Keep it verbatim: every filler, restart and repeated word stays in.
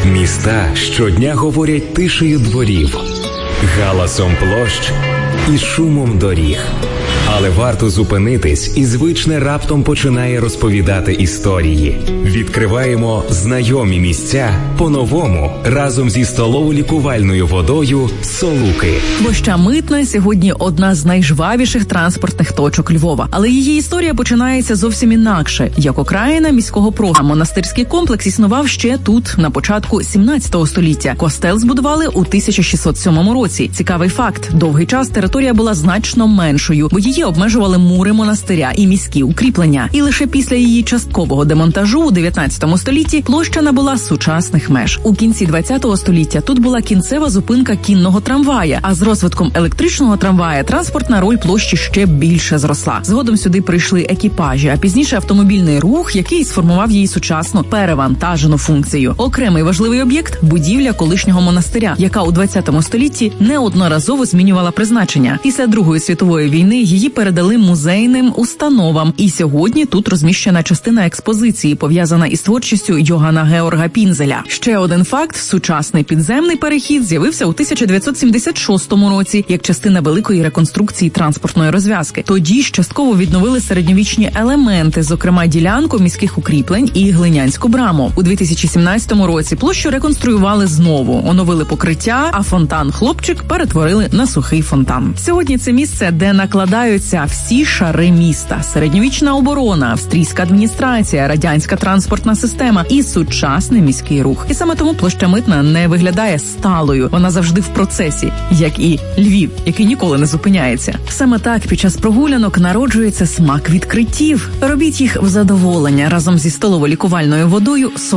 Міста щодня говорять тишею дворів, галасом площ і шумом доріг. Але варто зупинитись, і звичне раптом починає розповідати історії. Відкриваємо знайомі місця по-новому разом зі столово-лікувальною водою «Солуки». Площа Митна сьогодні одна з найжвавіших транспортних точок Львова. Але її історія починається зовсім інакше. Як окраїна міського програму, монастирський комплекс існував ще тут, на початку сімнадцятого століття. Костел збудували у тисяча шістсот сьомому році. Цікавий факт – довгий час територія була значно меншою, бо її обмежували мури монастиря і міські укріплення. І лише після її часткового демонтажу у дев'ятнадцятому столітті площа набула сучасних меж. У кінці двадцятого століття тут була кінцева зупинка кінного трамвая, а з розвитком електричного трамвая транспортна роль площі ще більше зросла. Згодом сюди прийшли екіпажі, а пізніше автомобільний рух, який сформував її сучасну перевантажену функцію. Окремий важливий об'єкт – будівля колишнього монастиря, яка у двадцятому столітті неодноразово змінювала призначення. Після Другої світової війни її передали музейним установам, і сьогодні тут розміщена частина експозиції, пов'язана із творчістю Йоганна Георга Пінзеля. Ще один факт – сучасний підземний перехід з'явився у тисяча дев'ятсот сімдесят шостому році як частина великої реконструкції транспортної розв'язки. Тоді ж частково відновили середньовічні елементи, зокрема ділянку міських укріплень і глинянську браму. У дві тисячі сімнадцятому році площу реконструювали знову, оновили покриття, а фонтан «Хлопчик» перетворили на сухий фонтан. Сьогодні це місце, де накладаються всі шари міста: середньовічна оборона, австрійська адміністрація, радянська транспортна система і сучасний міський рух. І саме тому площа Митна не виглядає сталою, вона завжди в процесі, як і Львів, який ніколи не зупиняється. Саме так під час прогулянок народжується смак відкриттів. Робіть їх в задоволення разом зі столово-лікувальною водою «Солуки».